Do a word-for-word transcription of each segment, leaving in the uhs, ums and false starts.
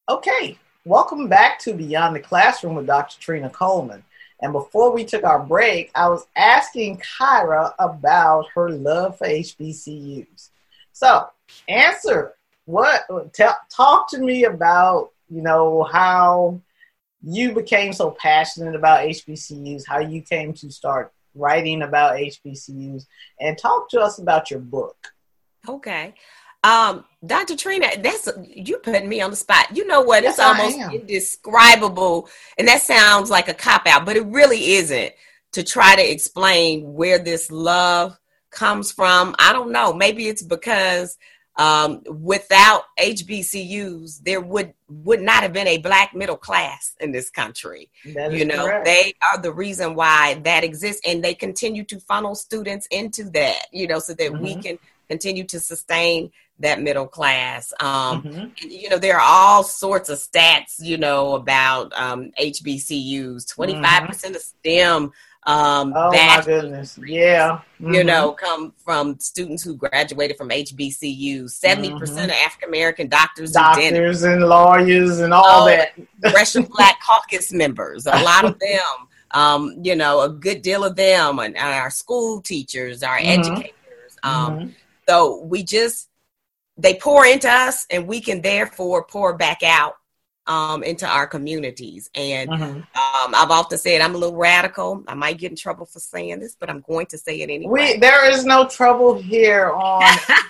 Okay, welcome back to Beyond the Classroom with Doctor Trina Coleman. And before we took our break, I was asking Kyra about her love for H B C Us. So, answer what? Tell, talk to me about you know how you became so passionate about H B C Us, how you came to start writing about H B C Us, and talk to us about your book. Okay. Um, Doctor Trina, that's you putting me on the spot. You know what? Yes, it's almost indescribable, and that sounds like a cop-out, but it really isn't, to try to explain where this love comes from. I don't know. Maybe it's because um, without H B C Us, there would would not have been a Black middle class in this country. That is you know, correct. They are the reason why that exists, and they continue to funnel students into that, you know, so that mm-hmm. we can continue to sustain that middle class. Um, mm-hmm. You know, there are all sorts of stats, you know, about um, H B C Us, twenty-five percent mm-hmm. of STEM. Um, oh, my goodness. Yeah. Mm-hmm. You know, come from students who graduated from H B C Us. seventy percent mm-hmm. of African-American doctors, doctors and, and lawyers and all oh, that. Congressional Black Caucus members, a lot of them, um, you know, a good deal of them, and our school teachers, our mm-hmm. educators. Um, mm-hmm. So we just, they pour into us, and we can therefore pour back out um, into our communities. And mm-hmm. um, I've often said I'm a little radical. I might get in trouble for saying this, but I'm going to say it anyway. We, there is no trouble here on.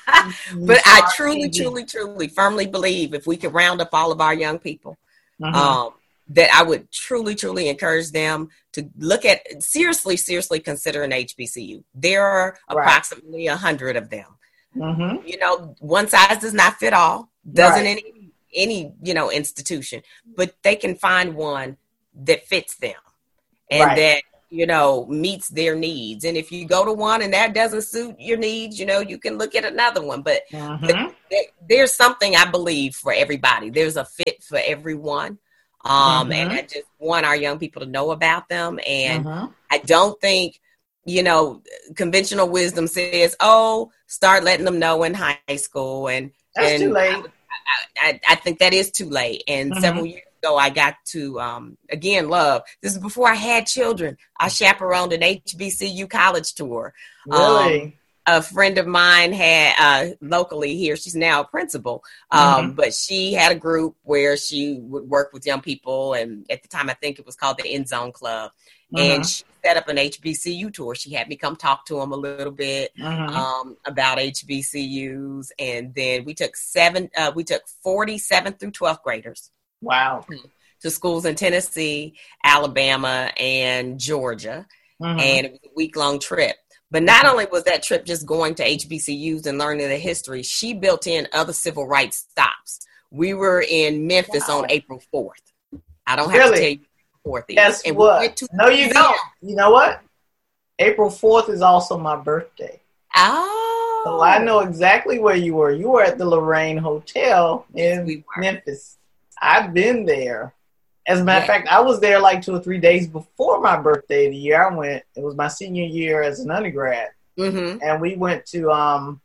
But I truly, truly, truly firmly believe if we could round up all of our young people, mm-hmm. um, that I would truly, truly encourage them to look at, seriously, seriously consider an H B C U. There are right. approximately a hundred of them. Mm-hmm. You know, one size does not fit all, doesn't right. any, any, you know, institution, but they can find one that fits them and right. that, you know, meets their needs. And if you go to one and that doesn't suit your needs, you know, you can look at another one, but, mm-hmm. but there, there's something I believe for everybody. There's a fit for everyone. Um, mm-hmm. and I just want our young people to know about them. And mm-hmm. I don't think, you know, conventional wisdom says, oh, start letting them know in high school. And that's and too late. I, I, I think that is too late. And mm-hmm. several years ago, I got to, um, again, love. This is before I had children. I chaperoned an H B C U college tour. Really? Um, a friend of mine had uh, locally here, she's now a principal, um, mm-hmm. but she had a group where she would work with young people. And at the time, I think it was called the End Zone Club. Mm-hmm. And she set up an H B C U tour. She had me come talk to them a little bit mm-hmm. um, about H B C Us. And then we took seven, uh, we took forty seventh through twelfth graders. Wow. To schools in Tennessee, Alabama, and Georgia. Mm-hmm. And it was a week-long trip. But not only was that trip just going to H B C Us and learning the history, she built in other civil rights stops. We were in Memphis wow. on April fourth. I don't have really? to tell you fourth is. Guess and what? We went to no, you don't. You know what? April fourth is also my birthday. Oh. So I know exactly where you were. You were at the Lorraine Hotel in we Memphis. I've been there. As a matter of yeah. fact, I was there like two or three days before my birthday the year I went. It was my senior year as an undergrad. Mm-hmm. And we went to um,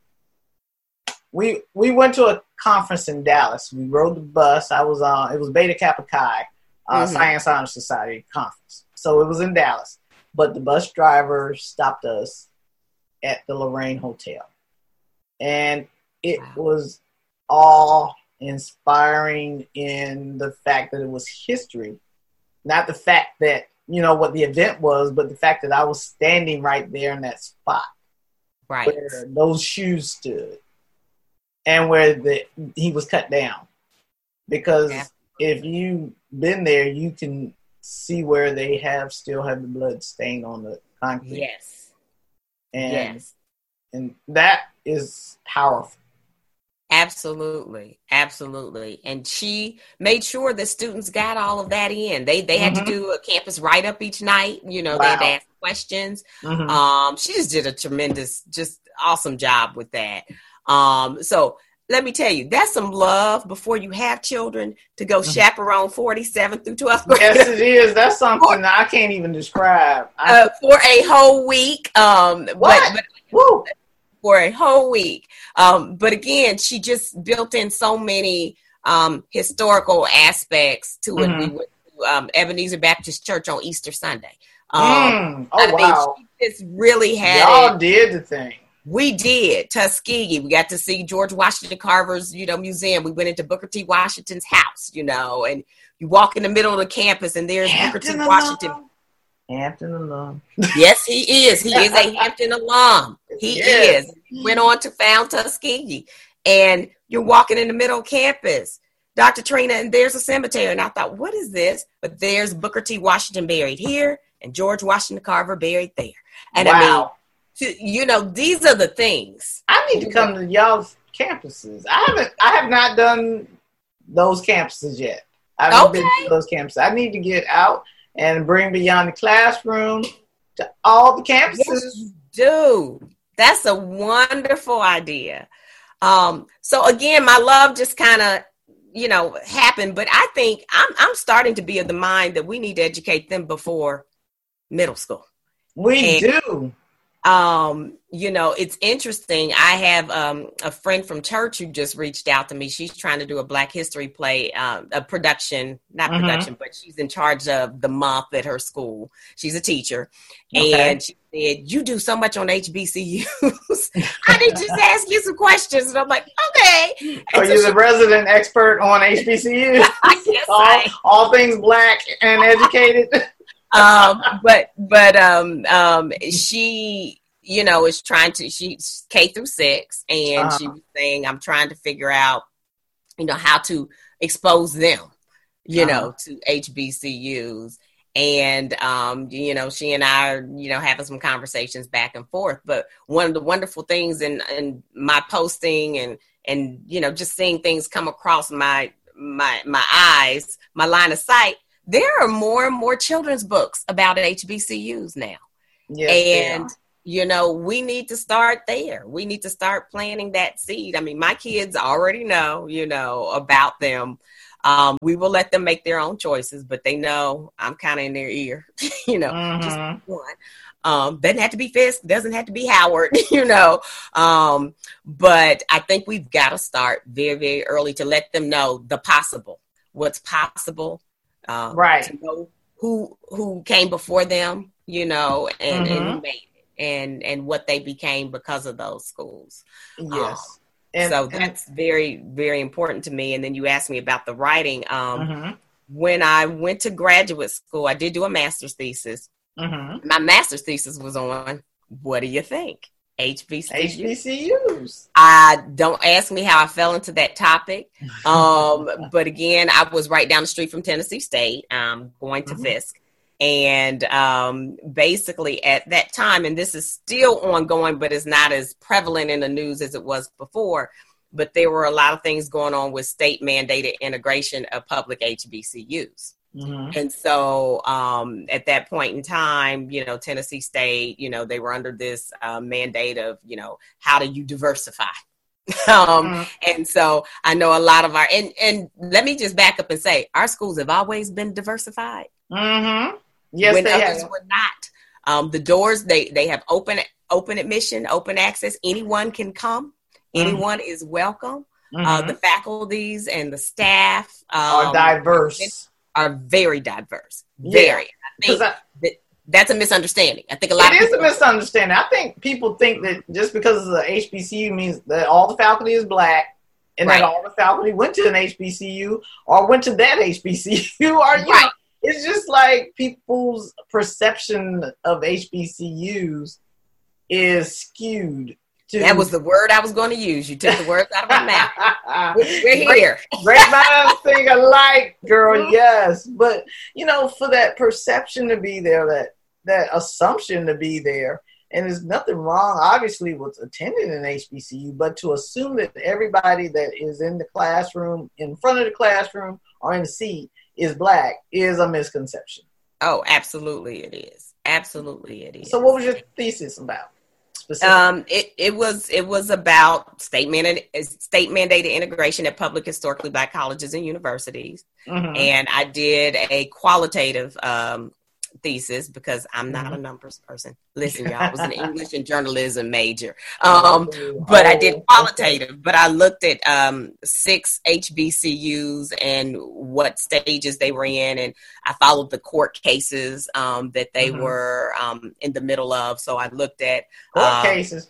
we we went to a conference in Dallas. We rode the bus. I was on, uh, it was Beta Kappa Chi, uh, mm-hmm. Science Honor Society conference. So it was in Dallas. But the bus driver stopped us at the Lorraine Hotel. And it wow. was all inspiring in the fact that it was history, not the fact that, you know, what the event was, but the fact that I was standing right there in that spot right where those shoes stood and where the he was cut down. Because yeah. if you've been there, you can see where they have still have the blood stain on the concrete. Yes. And, yes. and that is powerful. Absolutely. Absolutely. And she made sure that students got all of that in. They they had mm-hmm. to do a campus write-up each night. You know, wow. they had to ask questions. Mm-hmm. Um, she just did a tremendous, just awesome job with that. Um, so let me tell you, that's some love before you have children to go mm-hmm. chaperone forty-seventh through twelfth grade. Yes, it is. That's something that I can't even describe. I- uh, for a whole week. Um, what? But, but, Woo. For a whole week. Um, but again, she just built in so many um, historical aspects to it. Mm-hmm. We went to um, Ebenezer Baptist Church on Easter Sunday. Um, mm. Oh, I mean, wow. she just really had Y'all it. did the thing. We did. Tuskegee. We got to see George Washington Carver's, you know, museum. We went into Booker T. Washington's house, you know, and you walk in the middle of the campus and there's Hampton Booker T. Washington. alum. Hampton alum. Yes, he is. He is a Hampton alum. He Yes. is. He went on to found Tuskegee. And you're walking in the middle of campus, Doctor Trina, and there's a cemetery. And I thought, what is this? But there's Booker T. Washington buried here and George Washington Carver buried there. And wow. I mean, to, you know, these are the things. I need to come to y'all's campuses. I haven't. I have not done those campuses yet. I haven't Okay. been to those campuses. I need to get out and bring Beyond the Classroom to all the campuses. Yes, you do. That's a wonderful idea. Um, so again, my love just kind of, you know, happened. But I think I'm I'm starting to be of the mind that we need to educate them before middle school. We And- do. Um, you know, it's interesting. I have um, a friend from church who just reached out to me. She's trying to do a Black History play, um, a production, not Mhm. production, but she's in charge of the month at her school. She's a teacher. Okay. And she said, you do so much on H B C Us. I need to just ask you some questions. And I'm like, okay. Are And so you she- the resident expert on H B C U? Yes, all, I- all things Black and educated. um, but but um, um, she, you know, is trying to. She's K through six, and Uh-huh. she was saying, "I'm trying to figure out, you know, how to expose them, you Uh-huh. know, to H B C Us." And um, you know, she and I are, you know, having some conversations back and forth. But one of the wonderful things in in my posting and and you know, just seeing things come across my my my eyes, my line of sight. There are more and more children's books about H B C Us now. Yes, they And, are. you know, we need to start there. We need to start planting that seed. I mean, my kids already know, you know, about them. Um, we will let them make their own choices, but they know I'm kind of in their ear, you know, just Mhm. one. Um, doesn't have to be Fisk, doesn't have to be Howard, you know. Um, but I think we've got to start very, very early to let them know the possible, what's possible. Um, Right. to know who who came before them, you know, and, and who Mhm. made it, and and what they became because of those schools. Yes. Um, so that's very, very important to me. And then you asked me about the writing. Um, Mhm. When I went to graduate school, I did do a master's thesis. Mhm. My master's thesis was on, what do you think? H B C U. H B C Us. I don't ask me how I fell into that topic. Um, but again, I was right down the street from Tennessee State, um, going to Mhm. Fisk. And um, basically at that time, and this is still ongoing, but it's not as prevalent in the news as it was before, but there were a lot of things going on with state mandated integration of public H B C Us. Mhm. And so um, at that point in time, you know, Tennessee State, you know, they were under this uh, mandate of, you know, how do you diversify? um, Mhm. and so I know a lot of our, and, and let me just back up and say, our schools have always been diversified. Mhm. Yes, when they others have. were not. Um, the doors, they, they have open, open admission, open access. Anyone can come. Anyone is welcome. Uh, Mhm. the faculties and the staff um, Are diverse. are very diverse. Yeah. Very. I Because think that that's a misunderstanding. I think a lot it of is a people, misunderstanding. I think people think that just because it's a H B C U means that all the faculty is Black and Right. that all the faculty went to an H B C U or went to that H B C U or, you Right. know, it's just like people's perception of H B C Us is skewed. To that was the word I was going to use. You took the words out of my mouth. We're Great- here. Great minds think alike, girl. Yes, but you know, for that perception to be there, that that assumption to be there, and there's nothing wrong, obviously, with attending an H B C U, but to assume that everybody that is in the classroom, in front of the classroom, or in the seat is Black is a misconception. Oh, absolutely, it is. Absolutely, it is. So, what was your thesis about? Specifically? Um, it, it was it was about state mandated state mandated integration at public historically Black colleges and universities, Mhm. and I did a qualitative um, thesis because I'm not Mm-hmm. a numbers person. Listen, y'all, I was an English and journalism major. Um, but I did qualitative, okay. But I looked at um, six H B C Us and what stages they were in. And I followed the court cases um, that they mm-hmm. were um, in the middle of. So I looked at court uh, cases.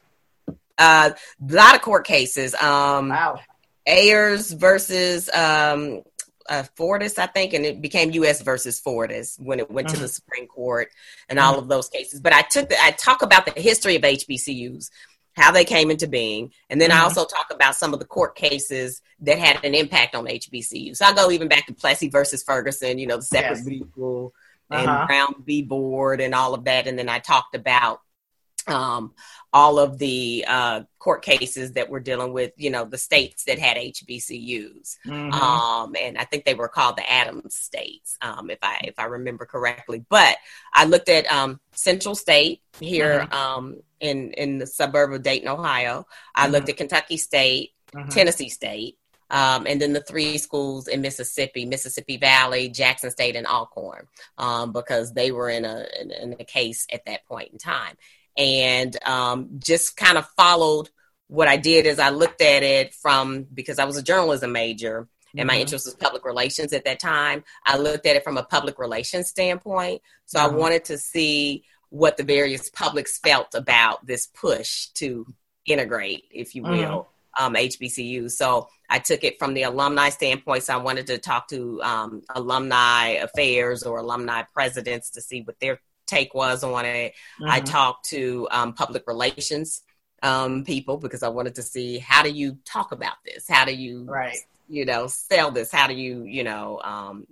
Uh, a lot of court cases. Um, wow. Ayers versus um, uh, Fortis, I think, and it became U S versus Fortis when it went mm-hmm. to the Supreme Court and mm-hmm. all of those cases. But I took the, I talk about the history of H B C Us, how they came into being, and then mm-hmm. I also talk about some of the court cases that had an impact on H B C Us. So I go even back to Plessy versus Ferguson, you know, the separate yes. people and uh-huh. Brown v. Board and all of that, and then I talked about um, all of the uh, court cases that were dealing with, you know, the states that had H B C Us. Mm-hmm. Um, and I think they were called the Adams states, um, if I if I remember correctly. But I looked at um, Central State here mm-hmm. um, in, in the suburb of Dayton, Ohio. I mm-hmm. looked at Kentucky State, mm-hmm. Tennessee State, um, and then the three schools in Mississippi, Mississippi Valley, Jackson State, and Alcorn, um, because they were in a, in, in a case at that point in time. And um, just kind of followed what I did is I looked at it from, because I was a journalism major and mm-hmm. my interest was public relations at that time. I looked at it from a public relations standpoint. So mm-hmm. I wanted to see what the various publics felt about this push to integrate, if you will, mm-hmm. um, H B C Us. So I took it from the alumni standpoint. So I wanted to talk to um, alumni affairs or alumni presidents to see what their take was on it. Mm-hmm. I talked to um, public relations um, people because I wanted to see, how do you talk about this? How do you, right. you know, sell this? How do you, you know, um,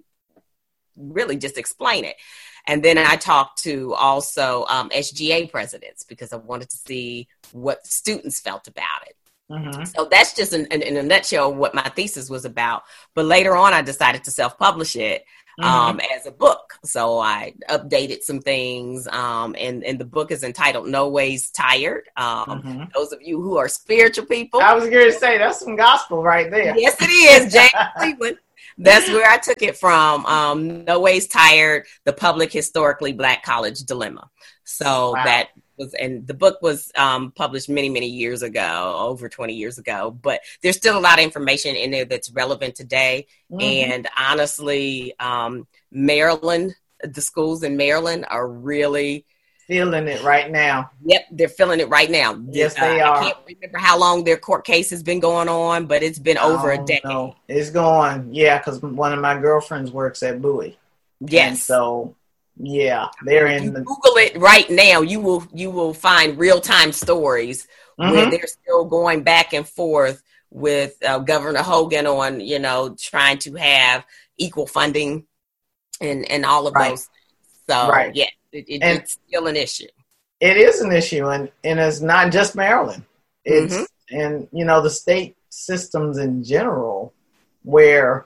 really just explain it? And then I talked to also um, S G A presidents because I wanted to see what students felt about it. Mm-hmm. So that's just in, in, in a nutshell what my thesis was about. But later on, I decided to self-publish it. Mm-hmm. Um, as a book. So I updated some things. Um, and, and the book is entitled No Ways Tired. Um, mm-hmm. Those of you who are spiritual people. I was going to say, that's some gospel right there. Yes, it is. James Cleveland. That's where I took it from. Um, No Ways Tired, The Public Historically Black College Dilemma. So wow. that was, and the book was um, published many, many years ago, over twenty years ago, but there's still a lot of information in there that's relevant today. Mm-hmm. And honestly, um, Maryland, the schools in Maryland are really feeling it right now. Yep, they're feeling it right now. Yes, they uh, are. I can't remember how long their court case has been going on, but it's been over oh, a decade. No. It's going, yeah, because one of my girlfriends works at Bowie. Yes. And so, yeah, they're in you the... Google it right now. You will you will find real-time stories mm-hmm. where they're still going back and forth with uh, Governor Hogan on, you know, trying to have equal funding and, and all of right. those things. So, right. yeah, it, it, it's still an issue. It is an issue, and, and it's not just Maryland. It's, mm-hmm. and, you know, the state systems in general, where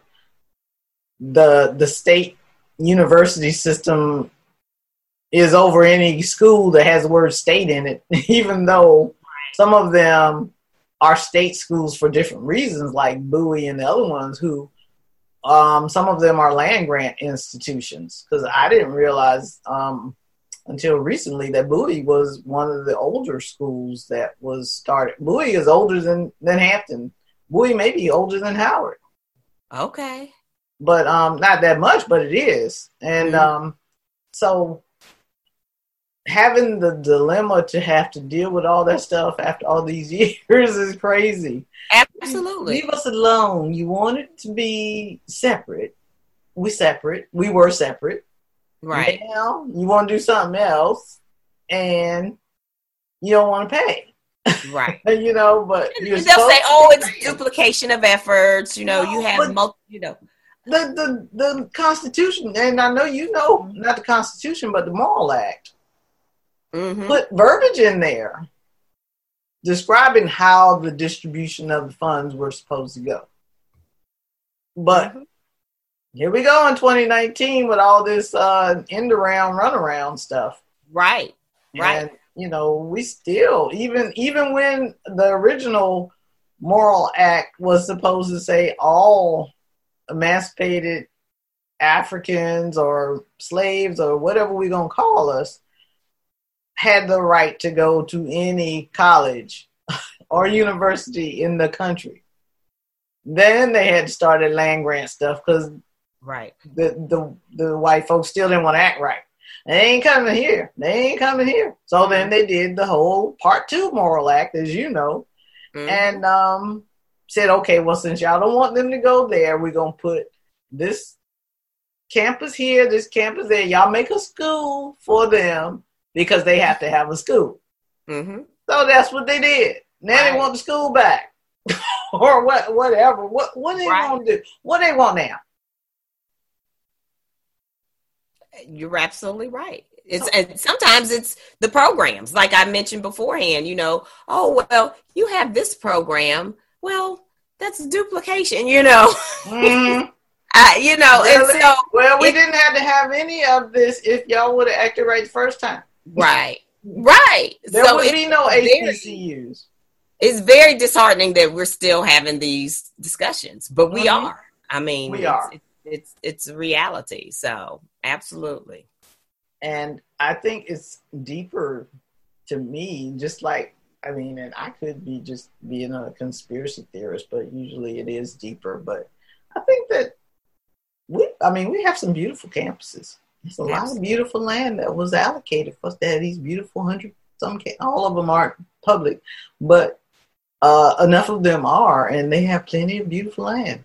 the the state university system is over any school that has the word state in it, even though some of them are state schools for different reasons, like Bowie and the other ones who, um, some of them are land grant institutions. Because I didn't realize um, until recently that Bowie was one of the older schools that was started. Bowie is older than, than Hampton. Bowie may be older than Howard. Okay. But um, not that much, but it is. And mm-hmm. um, so having the dilemma to have to deal with all that stuff after all these years is crazy. Absolutely. Leave us alone. You want it to be separate. We separate. We were separate. Right. Now you want to do something else and you don't want to pay. Right. You know, but they'll say, oh, it's duplication of efforts. You know, no, you have multiple, you know. The, the, the Constitution, and I know you know, not the Constitution, but the Moral Act, mm-hmm. put verbiage in there describing how the distribution of the funds were supposed to go. But mm-hmm. here we go in twenty nineteen with all this uh, end around, run around stuff. Right, right. And, you know, we still, even even when the original Moral Act was supposed to say all emancipated Africans or slaves or whatever we're going to call us had the right to go to any college or university in the country. Then they had started land grant stuff because right. the, the, the white folks still didn't want to act right. They ain't coming here. They ain't coming here. So then they did the whole part two moral act, as you know, mm-hmm. and um, said, okay, well, since y'all don't want them to go there, we're going to put this campus here, this campus there. Y'all make a school for them because they have to have a school. Mm-hmm. So that's what they did. Now right. they want the school back or what, whatever. What, what they right. want to do? What they want now? You're absolutely right. It's and sometimes it's the programs, like I mentioned beforehand. You know, oh well, you have this program. Well, that's duplication. You know, mm. I, you know, really? and so well, we it, didn't have to have any of this if y'all would have acted right the first time. Right, right. There so would be no H B C Us. It's very disheartening that we're still having these discussions, but we mm-hmm. are. I mean, we it's, are. It's, it's it's reality. So absolutely. And I think it's deeper to me, just like, I mean, and I could be just being a conspiracy theorist, but usually it is deeper. But I think that we, I mean, we have some beautiful campuses. There's a Absolutely. lot of beautiful land that was allocated for us to have these beautiful hundred, some, all of them aren't public, but uh, enough of them are, and they have plenty of beautiful land.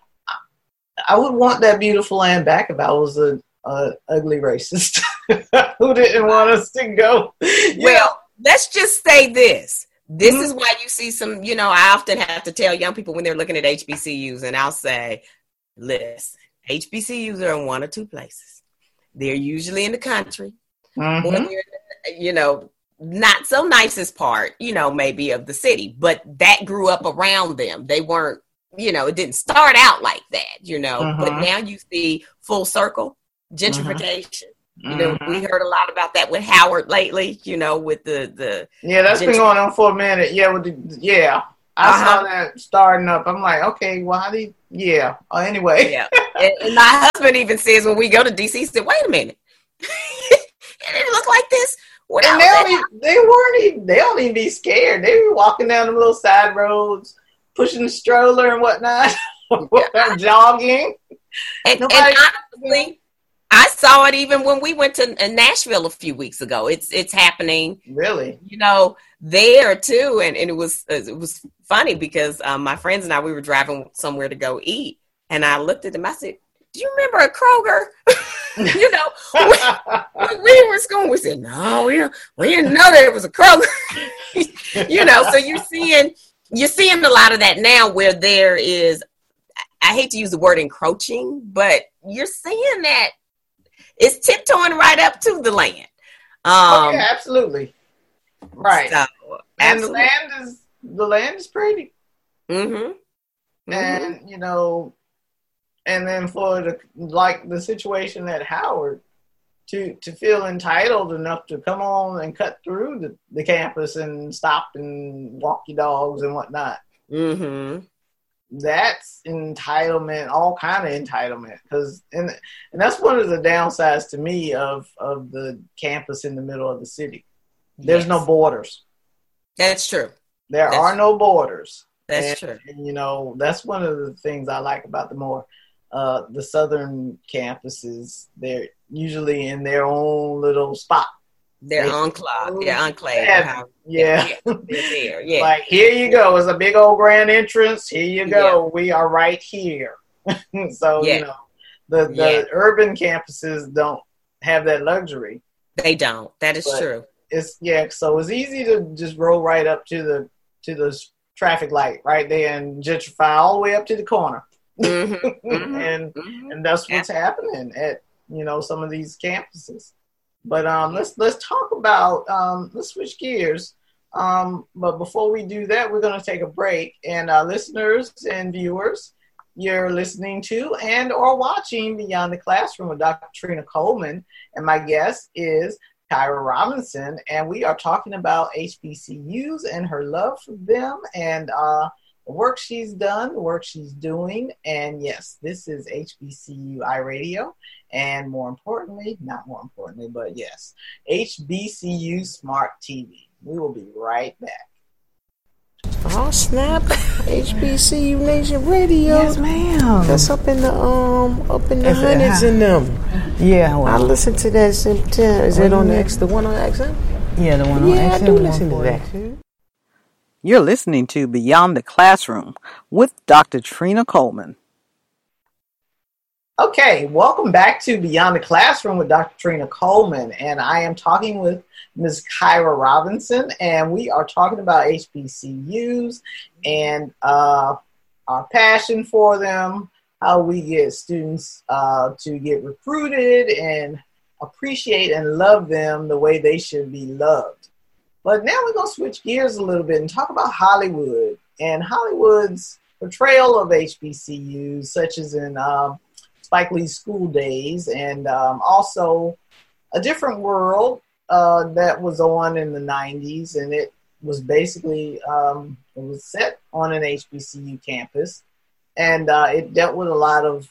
I would want that beautiful land back if I was a, a ugly racist who didn't want us to go. You well, know. Let's just say this. This mm-hmm. is why you see some, you know, I often have to tell young people when they're looking at H B C Us, and I'll say, listen, H B C Us are in one or two places. They're usually in the country. Mm-hmm. Or they're, you know, not so nicest part, you know, maybe of the city, but that grew up around them. They weren't, you know, it didn't start out like that, you know, uh-huh. but now you see full circle gentrification. Uh-huh. You know, uh-huh. we heard a lot about that with Howard lately, you know, with the, the yeah, that's gentr- been going on for a minute. Yeah. With the, yeah. I uh-huh. saw that starting up. I'm like, okay, well, how do you, yeah. Uh, anyway. Yeah. and, and my husband even says when we go to D C, he said, wait a minute. It didn't look like this. What and they, don't even, they weren't even, they don't even be scared. They were walking down them little side roads, pushing the stroller and whatnot, jogging. And, and honestly, I saw it even when we went to Nashville a few weeks ago. It's it's happening. Really? You know, there too. And, and it was it was funny because um, my friends and I, we were driving somewhere to go eat. And I looked at them. I said, do you remember a Kroger? You know, when we were school, we said, no, we, don't, we didn't know there was a Kroger. You know, so you're seeing, you're seeing a lot of that now where there is, I hate to use the word encroaching, but you're seeing that it's tiptoeing right up to the land. Um, oh, yeah, absolutely. Right. So, and absolutely. the land is, the land is pretty. Mm-hmm. Mm-hmm. And, you know, and then for the, like the situation at Howard, to, to feel entitled enough to come on and cut through the, the campus and stop and walk your dogs and whatnot. Mm-hmm. That's entitlement, all kind of entitlement. Because and and that's one of the downsides to me of, of the campus in the middle of the city. There's yes. no borders. That's true. There that's are true. no borders. That's and, true. And, you know, that's one of the things I like about the more uh, the southern campuses. They're usually in their own little spot. Their enclave. Their enclave. Yeah. yeah. They're there. Yeah. Like, here you go. It's a big old grand entrance. Here you go. Yeah. We are right here. So, yeah. you know, the, the yeah. urban campuses don't have that luxury. They don't. That is but true. It's yeah. So it's easy to just roll right up to the to the traffic light right there and gentrify all the way up to the corner. Mm-hmm, mm-hmm, and mm-hmm. and that's what's yeah. happening at, you know, some of these campuses. But um, let's let's talk about um, let's switch gears. Um, but before we do that, we're going to take a break. And our listeners and viewers, you're listening to and or watching Beyond the Classroom with Doctor Trina Coleman, and my guest is Kyra Robinson, and we are talking about H B C Us and her love for them, and uh, the work she's done, the work she's doing. And yes, this is H B C U iRadio. And more importantly, not more importantly, but yes, H B C U Smart T V. We will be right back. Oh snap! H B C U Nation Radio. Yes, ma'am. That's up in the um, up in the Is it hundreds high? in them. Yeah, well, I listen to that. Sometime. Is Oh, it on the yeah. X? The one on X M? yeah, the one on Yeah, I X M do listen to that. one forty-two. You're listening to Beyond the Classroom with Doctor Trina Coleman. Okay, welcome back to Beyond the Classroom with Doctor Trina Coleman, and I am talking with Miz Kyra Robinson, and we are talking about H B C Us and uh, our passion for them, how we get students uh, to get recruited and appreciate and love them the way they should be loved. But now we're going to switch gears a little bit and talk about Hollywood and Hollywood's portrayal of H B C Us, such as in um, Spike Lee's School Days, and um, also A Different World uh, that was on in the nineties, and it was basically, um, it was set on an H B C U campus, and uh, it dealt with a lot of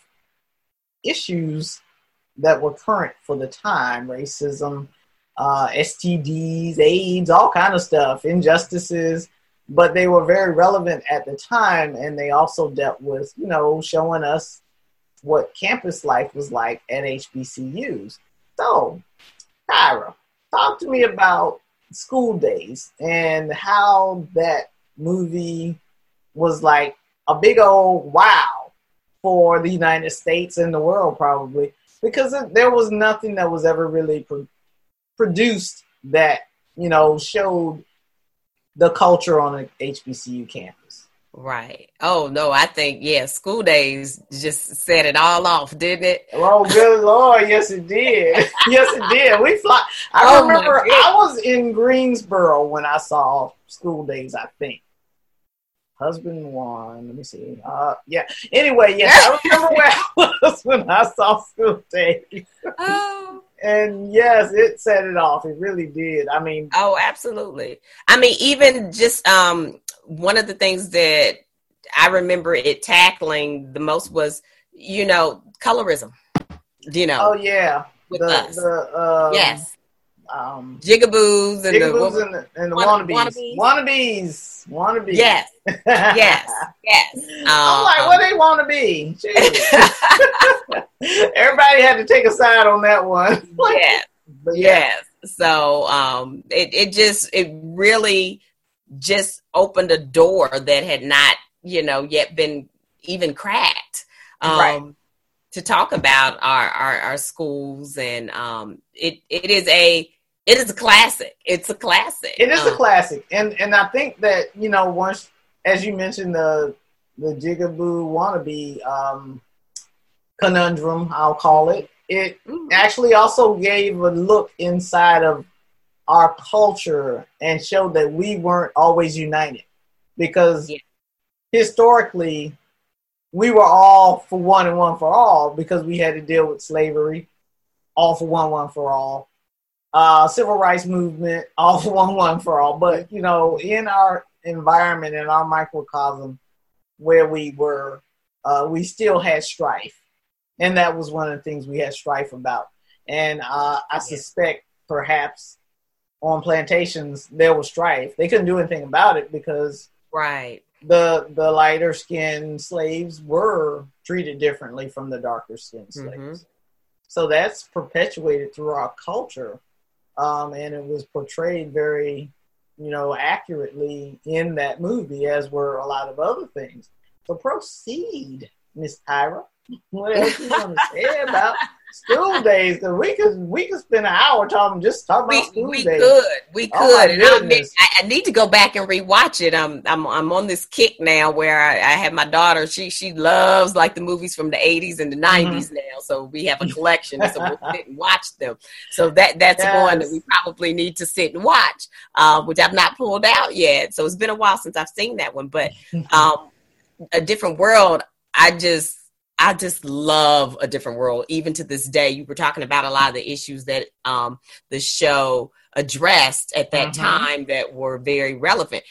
issues that were current for the time, racism, uh, S T Ds, AIDS, all kind of stuff, injustices, but they were very relevant at the time, and they also dealt with, you know, showing us what campus life was like at H B C Us. So, Kyra, talk to me about School Days and how that movie was like a big old wow for the United States and the world, probably, because it, there was nothing that was ever really pro- produced that, you know, showed the culture on an H B C U campus. Right. Oh, no, I think, yeah, School Days just set it all off, didn't it? Oh, good Lord. Yes, it did. Yes, it did. We fly. I Oh, my remember goodness. I was in Greensboro when I saw School Days, I think. Husband one. Let me see. Uh, yeah. Anyway, yes, I remember where I was when I saw School Days. Oh. And yes, it set it off. It really did. I mean, Oh, absolutely. I mean, even just um, one of the things that I remember it tackling the most was, you know, colorism, you know, oh, yeah. with the, us. The, um, Yes. Um, Jigaboos and Jigaboos the, and the, and the wanna- wannabes. wannabes. Wannabes. Wannabes. yes, yes, yes. I'm Um, like, what they want to be? Everybody had to take a side on that one. yes, But yeah. yes. So um, it, it just, it really just opened a door that had not, you know, yet been even cracked. Um, Right. To talk about our, our, our schools, and um, it it is a it is a classic. It's a classic. It is Um, a classic, and and I think that, you know, once, as you mentioned, the the Jigaboo wannabe um, conundrum, I'll call it. It mm, actually also gave a look inside of our culture and showed that we weren't always united, because Yeah. historically we were all for one and one for all, because we had to deal with slavery, all for one, one for all. Uh, civil rights movement, all for one, one for all. But, you know, in our environment, in our microcosm where we were, uh, we still had strife. And that was one of the things we had strife about. And uh, I suspect perhaps on plantations there was strife. They couldn't do anything about it because right. the the lighter skinned slaves were treated differently from the darker skinned slaves. Mm-hmm. So that's perpetuated through our culture. Um, and it was portrayed very, you know, accurately in that movie, as were a lot of other things. So proceed, Miss Tyra. What else you want to say about School Days? Because we could we could spend an hour talking just talking We, about School we Days. could, we Oh, my could, and I, goodness. I, I need to go back and rewatch it. I'm, I'm, I'm on this kick now where I, I have my daughter. She, she loves like the movies from the eighties and the nineties Mm-hmm. now. So we have a collection, so we'll sit and watch them. So that, that's Yes. one that we probably need to sit and watch, uh, which I've not pulled out yet. So it's been a while since I've seen that one. But um, A Different World, I just. I just love A Different World. Even to this day, you were talking about a lot of the issues that um, the show addressed at that Mhm. time that were very relevant.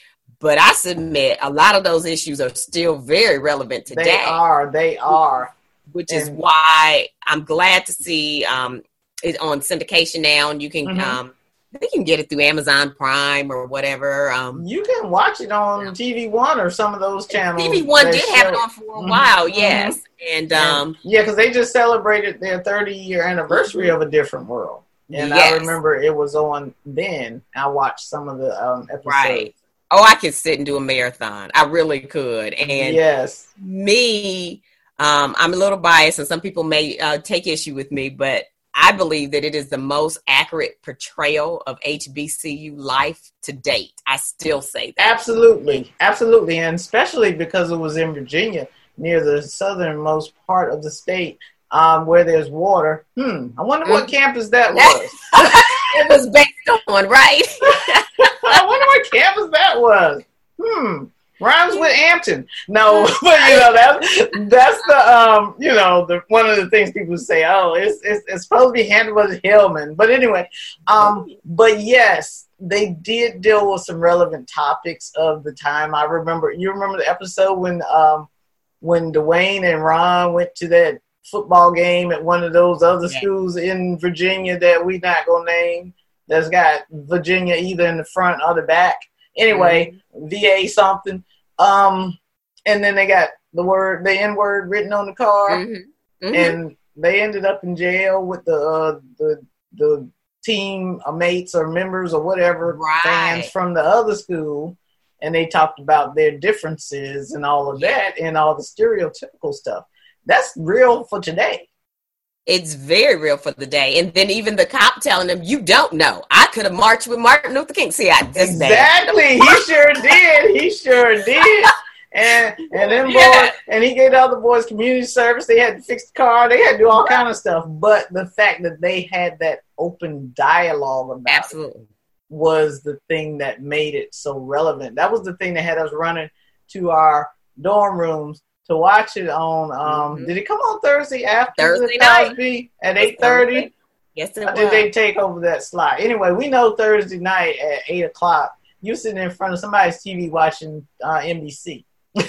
But I submit a lot of those issues are still very relevant today. They are. They are. Which and, is why I'm glad to see um, it on syndication now, and you can mm-hmm. um, you can get it through Amazon Prime or whatever. Um, you can watch it on T V One or some of those channels. T V One did have it on for a mm-hmm. while, yes. Mm-hmm. And, um, and yeah, because they just celebrated their thirty year anniversary mm-hmm. of A Different World. And yes. I remember it was on then. I watched some of the um, episodes. Right. Oh, I could sit and do a marathon. I really could. And yes. me, um, I'm a little biased, and some people may uh, take issue with me, but I believe that it is the most accurate portrayal of H B C U life to date. I still say that. Absolutely. Absolutely. And especially because it was in Virginia, near the southernmost part of the state, um, where there's water. Hmm. I wonder what mm-hmm. campus that was. It was based on, right? I wonder what campus that was. Hmm. Rhymes with Hampton. No, but you know that's that's the um you know the one of the things people say. Oh, it's it's, it's supposed to be handled by Hillman. But anyway, um, but yes, they did deal with some relevant topics of the time. I remember. You remember the episode when um when Dwayne and Ron went to that football game at one of those other yeah. schools in Virginia that we not gonna name. That's got Virginia either in the front or the back. Anyway, mm-hmm. V A something. Um, and then they got the word, the N word written on the car, mm-hmm. Mm-hmm. and they ended up in jail with the uh, the the team uh, mates or members or whatever right. fans from the other school, and they talked about their differences and all of yeah. that and all the stereotypical stuff. That's real for today. It's very real for the day. And then even the cop telling them, you don't know. I could have marched with Martin Luther King. See, I did Exactly. He sure did. He sure did. And and then yeah. boys, and he gave the other boys community service. They had to fix the car. They had to do all kind of stuff. But the fact that they had that open dialogue about Absolutely. it was the thing that made it so relevant. That was the thing that had us running to our dorm rooms to watch it on, um, mm-hmm. did it come on Thursday after Thursday the Cosby at eight thirty? Yes, it or was. Did they take over that slot? Anyway, we know Thursday night at eight o'clock, you're sitting in front of somebody's T V watching uh, N B C.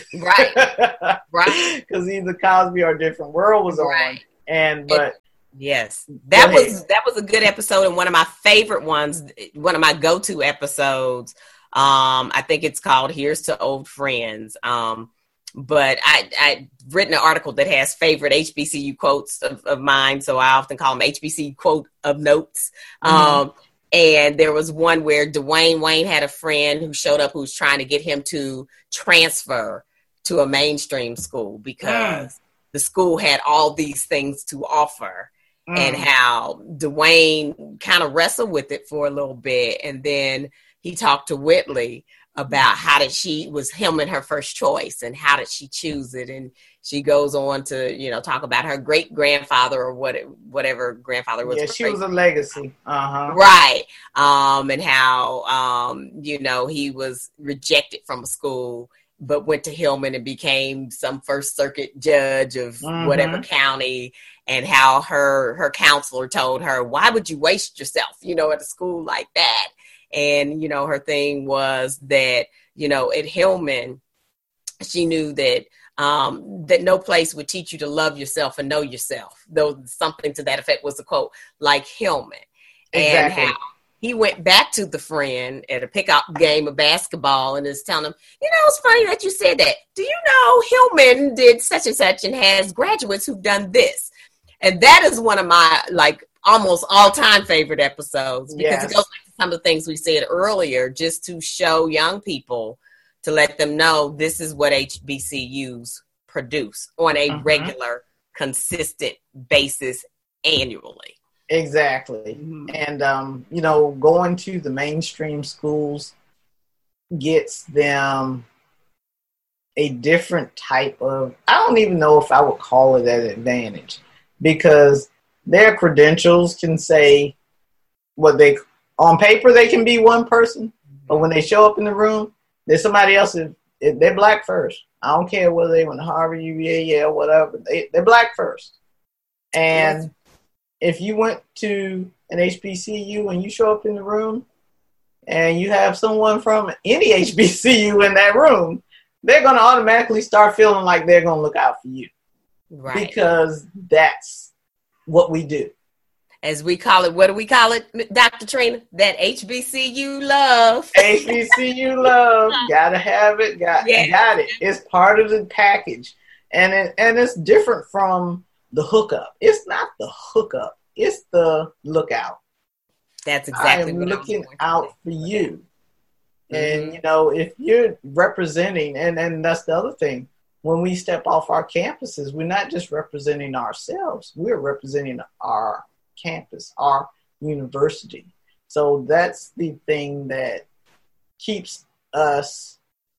Right, right. Because either Cosby or Different World was right. on. And, but. It, yes, that was, that was a good episode, and one of my favorite ones, one of my go-to episodes. Um, I think it's called Here's to Old Friends. Um, But I, I've written an article that has favorite H B C U quotes of, of mine, so I often call them H B C U quote of notes. Mm-hmm. Um, and there was one where Dwayne Wayne had a friend who showed up who was trying to get him to transfer to a mainstream school because mm. the school had all these things to offer. Mm. And how Dwayne kind of wrestled with it for a little bit. And then he talked to Whitley about how did she, was him and her first choice, and how did she choose it. And she goes on to, you know, talk about her great grandfather or what, whatever grandfather was. Yeah, she was a legacy. Uh-huh. Right. Um, and how, um, you know, he was rejected from a school, but went to Hillman and became some First Circuit judge of mm-hmm. whatever county, and how her, her counselor told her, why would you waste yourself, you know, at a school like that? And, you know, her thing was that, you know, at Hillman, she knew that um, that no place would teach you to love yourself and know yourself, though something to that effect was a quote, like Hillman. Exactly. And how he went back to the friend at a pickup game of basketball and is telling him, you know, it's funny that you said that. Do you know Hillman did such and such and has graduates who've done this? And that is one of my, like, almost all-time favorite episodes, because yes. it goes back to some of the things we said earlier, just to show young people, to let them know this is what H B C Us produce on a uh-huh. regular, consistent basis annually. Exactly. Mm-hmm. And, um, you know, going to the mainstream schools gets them a different type of, I don't even know if I would call it an advantage, because their credentials can say what they, on paper, they can be one person, but when they show up in the room, there's somebody else. If, if they're black first. I don't care whether they went to Harvard, U V A, Yale, whatever. They, they're black first. And yes. if you went to an H B C U and you show up in the room and you have someone from any H B C U in that room, they're going to automatically start feeling like they're going to look out for you. Right. Because that's what we do. As we call it, what do we call it, Doctor Trina? That H B C U love. H B C U love. Gotta have it. Got, yeah. got it. It's part of the package. And it, and it's different from the hookup. It's not the hookup. It's the lookout. That's exactly I'm what looking out for you. Mm-hmm. And, you know, if you're representing, and, and that's the other thing, when we step off our campuses, we're not just representing ourselves. We're representing our campus, our university. So that's the thing that keeps us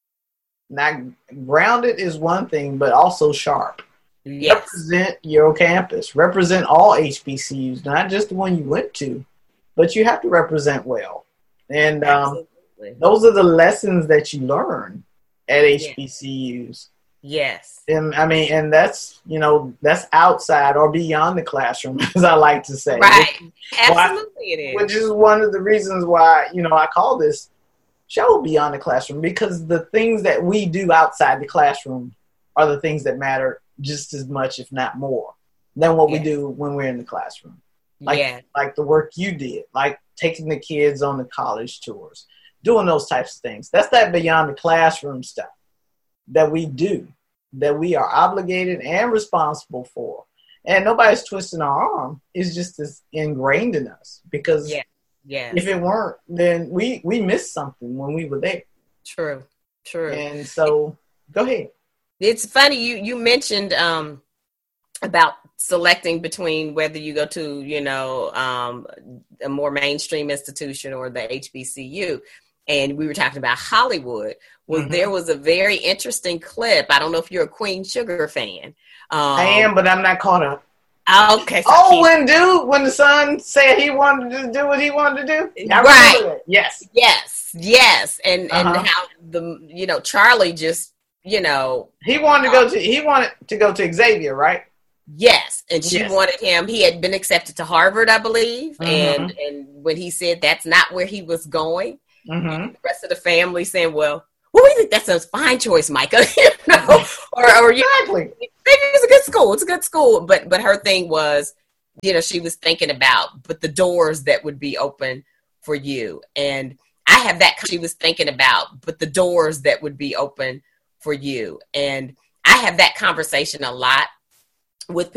not grounded is one thing, but also sharp. Yes. Represent your campus. Represent all H B C Us, not just the one you went to, but you have to represent well. And um, those are the lessons that you learn at H B C Us. Yes. And I mean, and that's, you know, that's outside or beyond the classroom, as I like to say. Right. Which, Absolutely why, it is. Which is one of the reasons why, you know, I call this show Beyond the Classroom, because the things that we do outside the classroom are the things that matter just as much, if not more, than what yes. we do when we're in the classroom. Like, yeah. like the work you did, like taking the kids on the college tours, doing those types of things. That's that beyond the classroom stuff that we do, that we are obligated and responsible for. And nobody's twisting our arm. It's just as ingrained in us, because yeah. Yeah. if it weren't, then we, we missed something when we were there. True. True. And so go ahead. It's funny. You, you mentioned um, about selecting between whether you go to, you know, um, a more mainstream institution or the H B C U. And we were talking about Hollywood. Well, mm-hmm. there was a very interesting clip. I don't know if you're a Queen Sugar fan. Um, I am, but I'm not caught up. Okay. So oh, when dude, when the son said he wanted to do what he wanted to do? I right. Yes. Yes. Yes. And uh-huh. and how the, you know, Charlie just, you know. He wanted to go to, he wanted to go to Xavier, right? Yes. And she yes. wanted him. He had been accepted to Harvard, I believe. Mm-hmm. And, and when he said that's not where he was going, mm-hmm. the rest of the family saying, well, well, we think that's a fine choice, Micah. you know, or, or exactly. Maybe it's a good school. It's a good school. But but her thing was, you know, she was thinking about, but the doors that would be open for you. And I have that. She was thinking about, but the doors that would be open for you. And I have that conversation a lot with